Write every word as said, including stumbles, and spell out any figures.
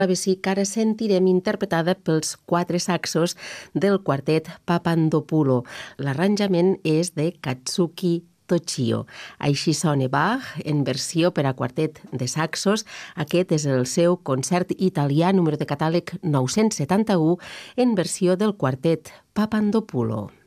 clavecí que ara sentirem interpretada pels quatre saxos del quartet Papandopulo. L'arranjament és de Katsuki Tochio. Així sona Bach en versió per a quartet de saxos. Aquest és el seu concert italià número de catàleg nou-cents setanta-u en versió del quartet Papandopulo.